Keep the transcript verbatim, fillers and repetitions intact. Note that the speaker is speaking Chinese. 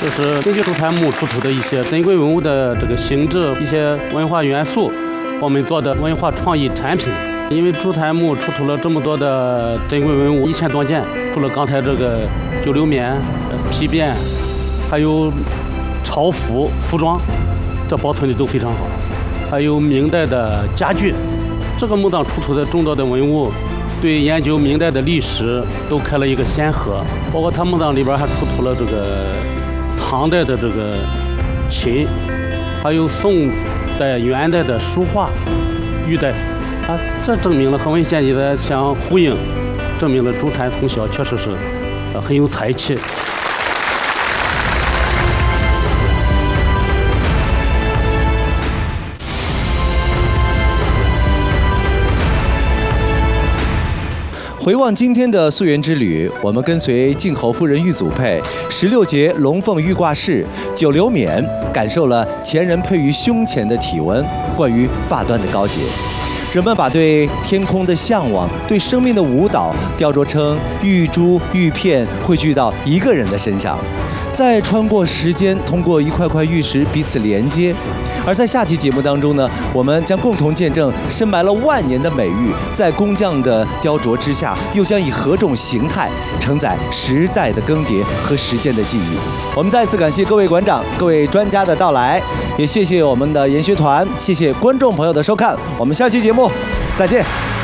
这是根据朱台墓出土的一些珍贵文物的这个形制、一些文化元素，我们做的文化创意产品。因为朱台墓出土了这么多的珍贵文物，一千多件，除了刚才这个九流棉、皮鞭，还有朝服、服装，这保存的都非常好。还有明代的家具，这个墓葬出土的众多的文物，对研究明代的历史都开了一个先河。包括它墓葬里边还出土了这个唐代的这个琴，还有宋代、元代的书画、玉带。啊，这证明了很危险你的像呼应，证明了朱台从小确实是，呃，很有才气。 回望今天的溯源之旅，我们跟随晋侯夫人玉祖佩、十六节龙凤玉挂饰、九流冕，感受了前人佩于胸前的体温，关于发端的高洁。人们把对天空的向往、对生命的舞蹈，雕琢成玉珠、玉片，汇聚到一个人的身上，再穿过时间，通过一块块玉石彼此连接。而在下期节目当中呢，我们将共同见证深埋了万年的美玉，在工匠的雕琢之下，又将以何种形态承载时代的更迭和时间的记忆。我们再次感谢各位馆长、各位专家的到来，也谢谢我们的研学团，谢谢观众朋友的收看，我们下期节目再见。